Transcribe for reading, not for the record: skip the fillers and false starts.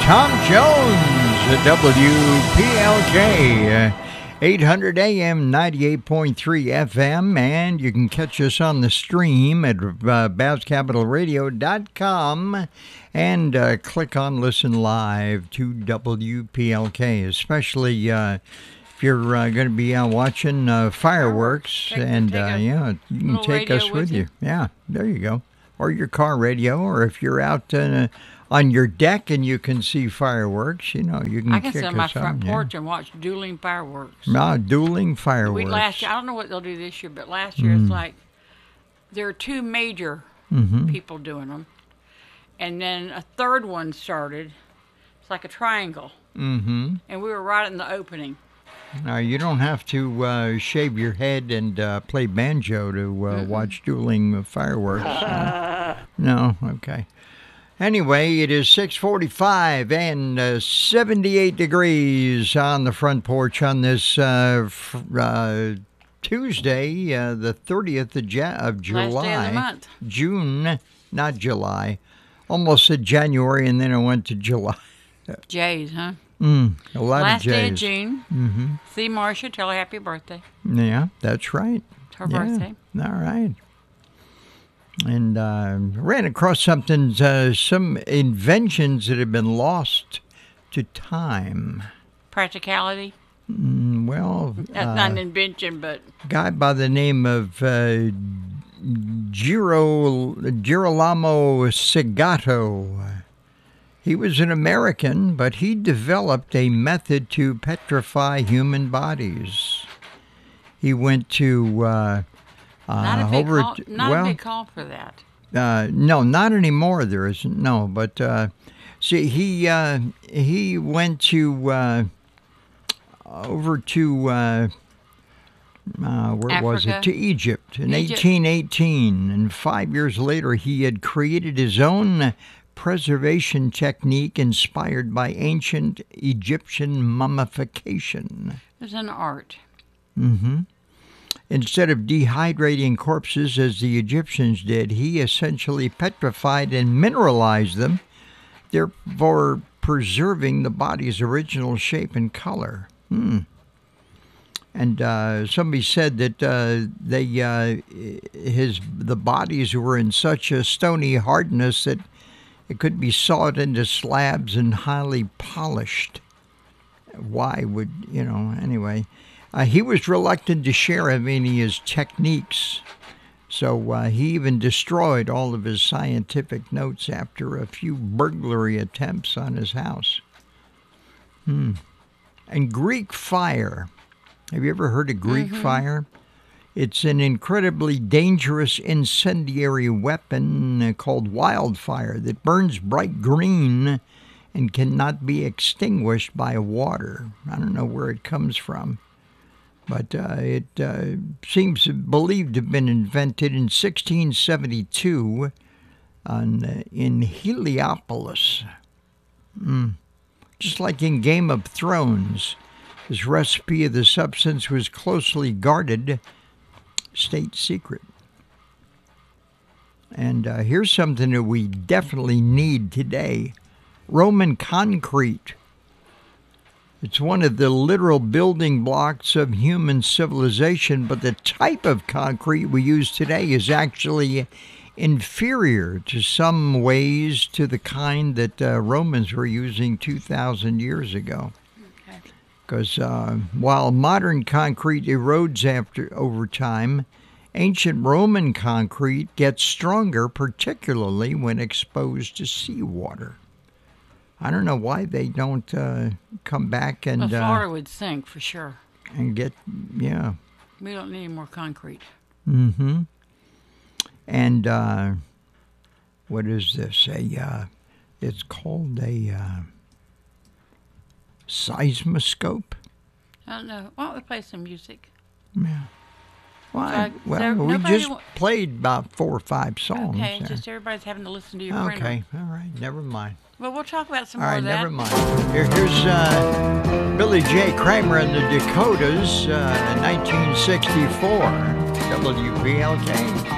Tom Jones at WPLK, 800 AM, 98.3 FM, and you can catch us on the stream at BabsCapitalRadio.com and click on Listen Live to WPLK, especially if you're going to be watching fireworks, you can take us with you. Yeah, there you go. Or your car radio, or if you're out on your deck and you can see fireworks, you can kick us I can sit on my front porch and watch dueling fireworks. Dueling fireworks. Last year, I don't know what they'll do this year, but last year it's like there are two major people doing them, and then a third one started. It's like a triangle, and we were right in the opening. Now, you don't have to shave your head and play banjo to watch dueling fireworks. No, okay. Anyway, it is 6:45 and 78 degrees on the front porch on this Tuesday, the 30th of July. Last day of the month. June, not July. Almost said January, and then I went to July. J's, huh? A lot Last of J's. day of June. See Marcia, tell her happy birthday. Yeah, that's right. It's her birthday. All right. And ran across something, some inventions that have been lost to time. Practicality? Well, that's not an invention, but a guy by the name of Girolamo Segato. He was an American, but he developed a method to petrify human bodies. He went to not a big call for that. No, not anymore. There isn't. No, but see, he went to over to where Africa? was it? To Egypt in 1818, and 5 years later, he had created his own preservation technique inspired by ancient Egyptian mummification. It's an art. Instead of dehydrating corpses as the Egyptians did, he essentially petrified and mineralized them, therefore preserving the body's original shape and color. And somebody said that the bodies were in such a stony hardness that it could be sawed into slabs and highly polished. Why would, anyway. He was reluctant to share any of his techniques, so he even destroyed all of his scientific notes after a few burglary attempts on his house. And Greek fire. Have you ever heard of Greek fire? It's an incredibly dangerous incendiary weapon called wildfire that burns bright green and cannot be extinguished by water. I don't know where it comes from, but it seems believed to have been invented in 1672 in Heliopolis. Just like in Game of Thrones, this recipe of the substance was closely guarded, state secret. And here's something that we definitely need today: Roman concrete. It's one of the literal building blocks of human civilization, but the type of concrete we use today is actually inferior to some ways to the kind that Romans were using 2,000 years ago. Because while modern concrete erodes over time, ancient Roman concrete gets stronger, particularly when exposed to seawater. I don't know why they don't come back and... Florida would sink, for sure. And get, yeah. We don't need any more concrete. And what is this? It's called a seismoscope. I don't know. Why don't we play some music? Yeah. Well, we just played about 4 or 5 songs. Okay, just everybody's having to listen to your printer. Okay, all right, never mind. Well, we'll talk about some more of that. All right, never mind. Here's Billy J. Kramer and the Dakotas, 1964, WPLK.